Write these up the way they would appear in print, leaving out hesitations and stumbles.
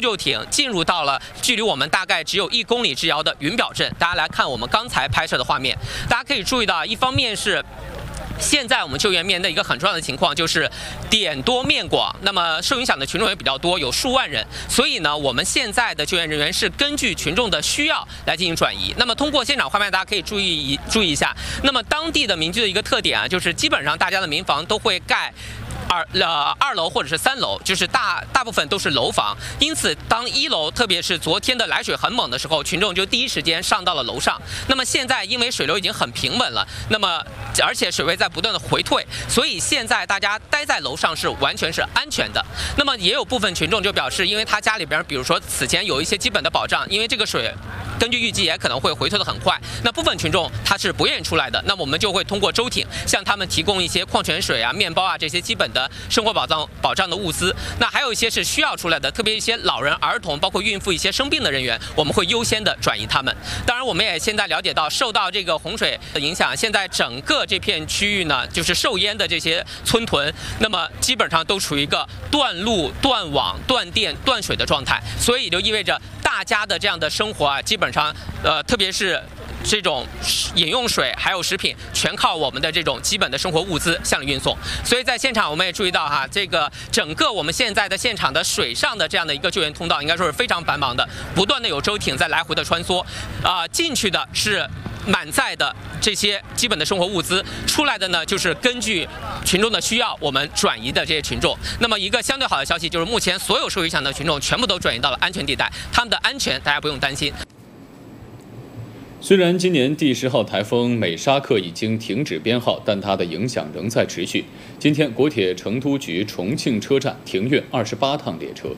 救艇进入到了距离我们大概只有1公里之遥的云表镇。大家来看我们刚才拍摄的画面，大家可以注意到，一方面是现在我们救援面临的一个很重要的情况就是点多面广，那么受影响的群众也比较多，有数万人，所以呢，我们现在的救援人员是根据群众的需要来进行转移。那么通过现场画面，大家可以注意一下，那么当地的民居的一个特点啊，就是基本上大家的民房都会盖二楼或者是3楼，就是大部分都是楼房，因此当1楼，特别是昨天的来水很猛的时候，群众就第一时间上到了楼上。那么现在因为水流已经很平稳了，那么而且水位在不断的回退，所以现在大家待在楼上是完全是安全的。那么也有部分群众就表示，因为他家里边比如说此前有一些基本的保障，因为这个水根据预计也可能会回退的很快，那部分群众他是不愿意出来的，那么我们就会通过舟艇向他们提供一些矿泉水啊、面包啊这些基本的生活保障的物资。那还有一些是需要出来的，特别一些老人、儿童，包括孕妇、一些生病的人员，我们会优先的转移他们。当然，我们也现在了解到，受到这个洪水的影响，现在整个这片区域呢，就是受淹的这些村屯，那么基本上都处于一个断路、断网、断电、断水的状态，所以就意味着大家的这样的生活啊，基本上特别是这种饮用水还有食品，全靠我们的这种基本的生活物资向里运送。所以在现场我们也注意到哈，这个整个我们现在的现场的水上的这样的一个救援通道，应该说是非常繁忙的，不断的有舟艇在来回的穿梭，进去的是满载的这些基本的生活物资，出来的呢就是根据群众的需要我们转移的这些群众。那么一个相对好的消息就是，目前所有受影响的群众全部都转移到了安全地带，他们的安全大家不用担心。 虽然今年第10号台风美沙克已经停止编号，但它的影响仍在持续。今天，国铁成都局重庆车站停运28趟列车。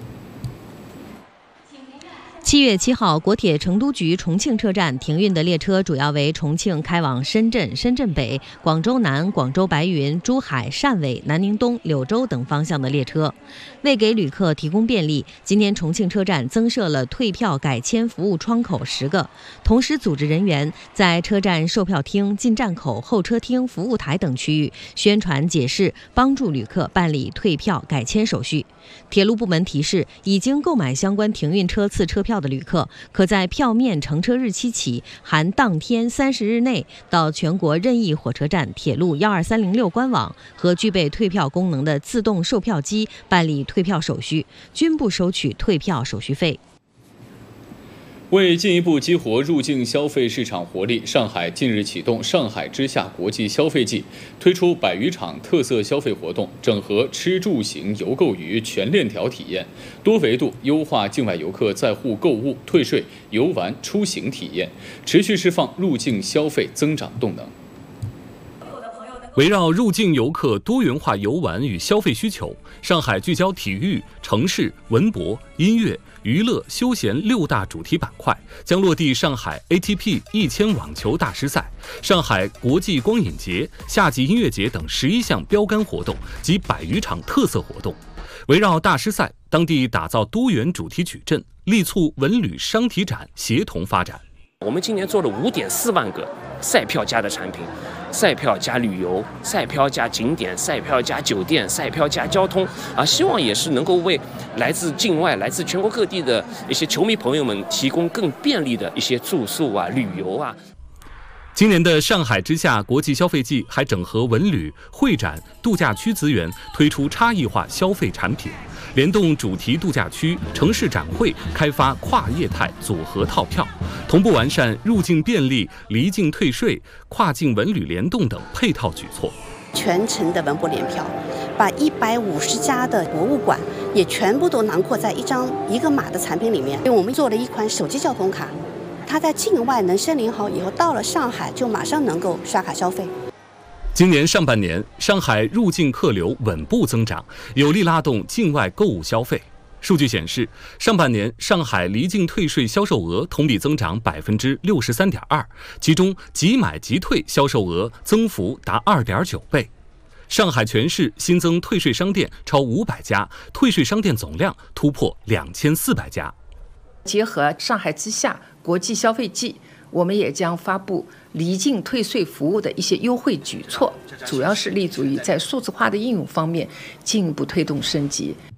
7月7号，国铁成都局重庆车站停运的列车主要为重庆开往深圳、深圳北、广州南、广州白云、珠海、汕尾、南宁东、柳州等方向的列车。为给旅客提供便利，今天重庆车站增设了退票改签服务窗口10个，同时组织人员在车站售票厅、进站口、候车厅、服务台等区域宣传解释，帮助旅客办理退票改签手续。铁路部门提示，已经购买相关停运车次车票的旅客，可在票面乘车日期起含当天30日内，到全国任意火车站、铁路12306官网和具备退票功能的自动售票机办理退票手续，均不收取退票手续费。 为进一步激活入境消费市场活力，上海近日启动上海之夏国际消费季，推出100余场特色消费活动，整合吃住行游购娱全链条体验，多维度优化境外游客在沪购物、退税、游玩、出行体验，持续释放入境消费增长动能。 围绕入境游客多元化游玩与消费需求，上海聚焦体育、城市、文博、音乐、娱乐、休闲6大主题板块，将落地上海 ATP 1000网球大师赛、上海国际光影节、夏季音乐节等11项标杆活动及100余场特色活动。围绕大师赛，当地打造多元主题矩阵，力促文旅商体展协同发展。 我们今年做了5.4万个赛票加的产品，赛票加旅游、赛票加景点、赛票加酒店、赛票加交通希望也是能够为来自境外、来自全国各地的一些球迷朋友们提供更便利的一些住宿旅游今年的上海之夏国际消费季还整合文旅、会展、度假区资源，推出差异化消费产品，联动主题度假区、城市展会，开发跨业态组合套票，同步完善入境便利、离境退税、跨境文旅联动等配套举措。 全程的文博联票，把150家的博物馆也全部都囊括在一个码的产品里面。因为我们做了一款手机交通卡，它在境外能申领好以后，到了上海就马上能够刷卡消费。 今年上半年，上海入境客流稳步增长，有力拉动境外购物消费。数据显示，上半年上海离境退税销售额同比增长63.2%，其中即买即退销售额增幅达2.9倍。上海全市新增退税商店超500家，退税商店总量突破2400家。 结合上海之夏国际消费季，我们也将发布离境退税服务的一些优惠举措，主要是立足于在数字化的应用方面进一步推动升级。